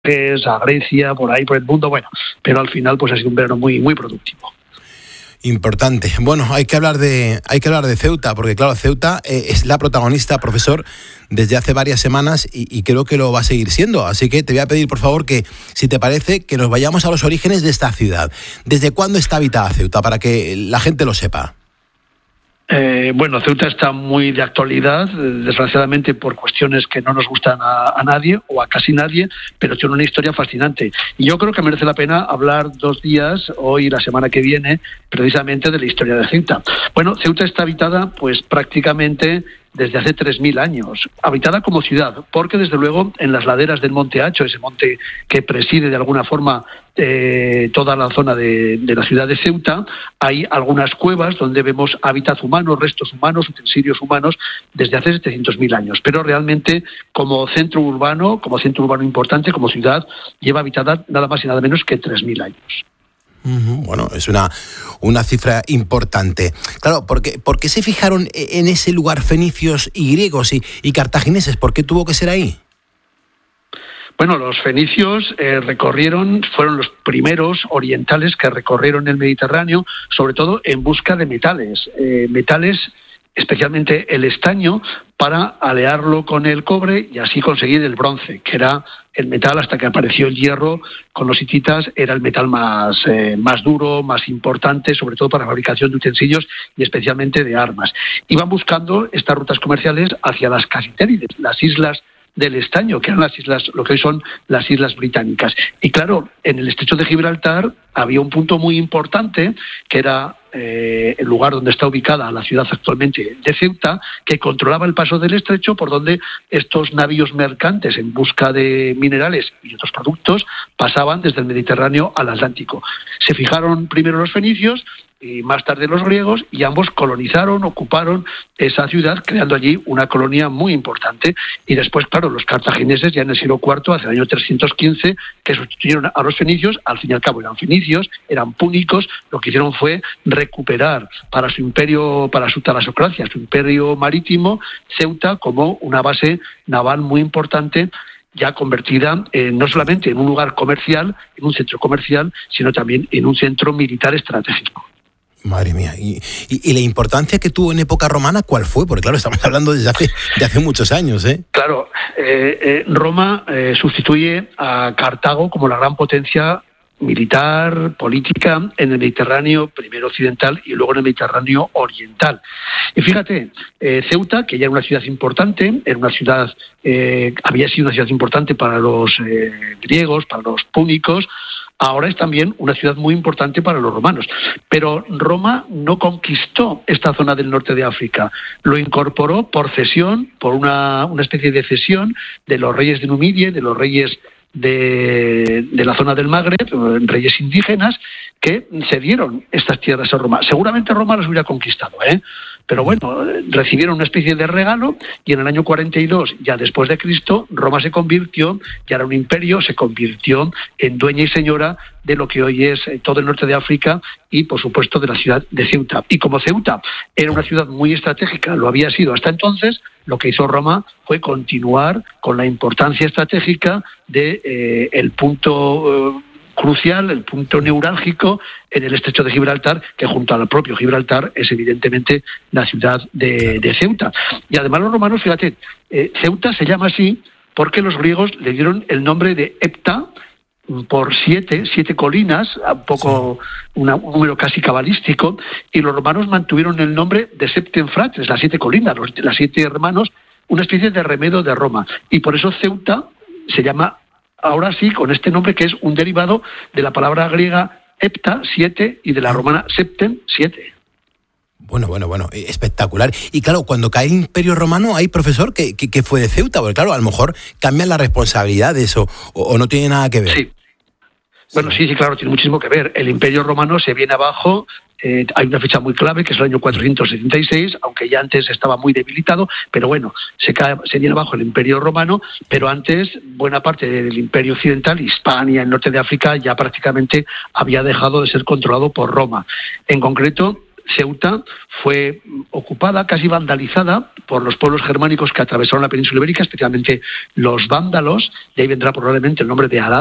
a Grecia, por ahí, por el mundo, bueno, pero al final pues ha sido un verano muy, muy productivo. Importante. Bueno, hay que hablar de Ceuta, porque claro, Ceuta es la protagonista, profesor, desde hace varias semanas y creo que lo va a seguir siendo. Así que te voy a pedir, por favor, que, si te parece, que nos vayamos a los orígenes de esta ciudad. ¿Desde cuándo está habitada Ceuta? Para que la gente lo sepa. Bueno, Ceuta está muy de actualidad, desgraciadamente por cuestiones que no nos gustan a nadie o a casi nadie, pero tiene una historia fascinante. Y yo creo que merece la pena hablar 2 días, hoy y la semana que viene, precisamente de la historia de Ceuta. Bueno, Ceuta está habitada pues prácticamente desde hace 3.000 años, habitada como ciudad, porque desde luego en las laderas del Monte Acho, ese monte que preside de alguna forma toda la zona de la ciudad de Ceuta, hay algunas cuevas donde vemos hábitats humanos, restos humanos, utensilios humanos desde hace 700.000 años, pero realmente como centro urbano importante, como ciudad, lleva habitada nada más y nada menos que 3.000 años. Bueno, es una cifra importante. Claro, ¿por qué se fijaron en ese lugar fenicios y griegos y cartagineses? ¿Por qué tuvo que ser ahí? Bueno, los fenicios fueron los primeros orientales que recorrieron el Mediterráneo, sobre todo en busca de metales, especialmente el estaño, para alearlo con el cobre y así conseguir el bronce, que era el metal, hasta que apareció el hierro con los hititas, era el metal más duro, más importante, sobre todo para la fabricación de utensilios y especialmente de armas. Iban buscando estas rutas comerciales hacia las Casitérides, las islas del estaño, que eran las islas, lo que hoy son las islas británicas. Y claro, en el estrecho de Gibraltar había un punto muy importante, que era el lugar donde está ubicada la ciudad actualmente de Ceuta, que controlaba el paso del estrecho por donde estos navíos mercantes en busca de minerales y otros productos pasaban desde el Mediterráneo al Atlántico. Se fijaron primero los fenicios y más tarde los griegos, y ambos ocuparon esa ciudad, creando allí una colonia muy importante. Y después, claro, los cartagineses, ya en el siglo IV, hacia el año 315, que sustituyeron a los fenicios. Al fin y al cabo eran fenicios, eran púnicos. Lo que hicieron fue recuperar para su imperio, para su talasocracia, su imperio marítimo, Ceuta como una base naval muy importante, ya convertida no solamente en un lugar comercial, en un centro comercial, sino también en un centro militar estratégico. Madre mía, ¿y la importancia que tuvo en época romana cuál fue? Porque claro, estamos hablando de hace muchos años, ¿eh? Claro, Roma sustituye a Cartago como la gran potencia militar, política en el Mediterráneo, primero occidental y luego en el Mediterráneo oriental. Y fíjate, Ceuta, que ya era una ciudad importante, había sido una ciudad importante para los griegos, para los púnicos, ahora es también una ciudad muy importante para los romanos. Pero Roma no conquistó esta zona del norte de África, lo incorporó por cesión, por una especie de cesión de los reyes de Numidia, de los reyes de la zona del Magreb, reyes indígenas, que cedieron estas tierras a Roma. Seguramente Roma las hubiera conquistado, pero bueno, recibieron una especie de regalo, y en el año 42, ya después de Cristo, Roma se convirtió, ya era un imperio, se convirtió en dueña y señora de lo que hoy es todo el norte de África y, por supuesto, de la ciudad de Ceuta. Y como Ceuta era una ciudad muy estratégica, lo había sido hasta entonces, lo que hizo Roma fue continuar con la importancia estratégica de el punto crucial, el punto neurálgico en el estrecho de Gibraltar, que junto al propio Gibraltar es evidentemente la ciudad de Ceuta. Y además los romanos, fíjate, Ceuta se llama así porque los griegos le dieron el nombre de Hepta, por siete colinas, un poco un número casi cabalístico, y los romanos mantuvieron el nombre de Septemfratres, las 7 colinas, las 7 hermanos, una especie de remedo de Roma. Y por eso Ceuta se llama ahora sí con este nombre, que es un derivado de la palabra griega hepta, 7, y de la romana septem, 7. Bueno, espectacular. Y claro, cuando cae el Imperio Romano, hay, profesor, que fue de Ceuta, porque claro, a lo mejor cambian las responsabilidades o no tiene nada que ver. Sí. Bueno, sí, claro, tiene muchísimo que ver. El Imperio Romano se viene abajo, hay una fecha muy clave, que es el año 476, aunque ya antes estaba muy debilitado, pero bueno, se viene abajo el Imperio Romano, pero antes buena parte del Imperio Occidental, Hispania, el norte de África, ya prácticamente había dejado de ser controlado por Roma. En concreto, Ceuta fue ocupada, casi vandalizada, por los pueblos germánicos que atravesaron la península ibérica, especialmente los vándalos, de ahí vendrá probablemente el nombre de Al